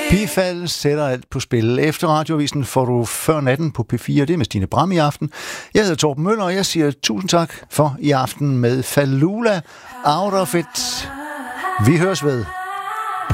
Bifald sætter alt på spil. Efter radioavisen får du Før natten på P4. Det er med Stine Bram i aften. Jeg hedder Torben Møller, og jeg siger tusind tak for i aften med Fallulah Out of It. Vi høres ved.